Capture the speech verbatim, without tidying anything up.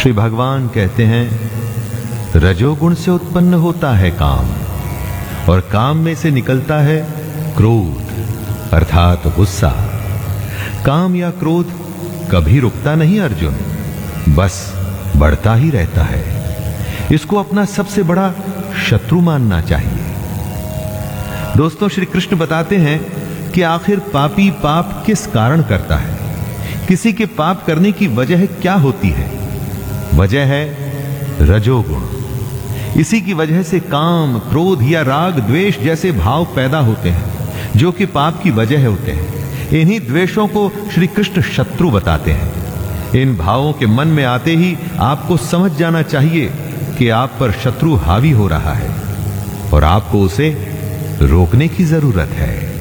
श्री भगवान कहते हैं, रजोगुण से उत्पन्न होता है काम, और काम में से निकलता है क्रोध अर्थात गुस्सा। काम या क्रोध कभी रुकता नहीं अर्जुन, बस बढ़ता ही रहता है। इसको अपना सबसे बड़ा शत्रु मानना चाहिए। दोस्तों, श्री कृष्ण बताते हैं कि आखिर पापी पाप किस कारण करता है, किसी के पाप करने की वजह क्या होती है। वजह है रजोगुण। इसी की वजह से काम, क्रोध या राग, द्वेष जैसे भाव पैदा होते हैं, जो कि पाप की वजह होते हैं। इन्हीं द्वेषों को श्री कृष्ण शत्रु बताते हैं। इन भावों के मन में आते ही आपको समझ जाना चाहिए कि आप पर शत्रु हावी हो रहा है और आपको उसे रोकने की जरूरत है।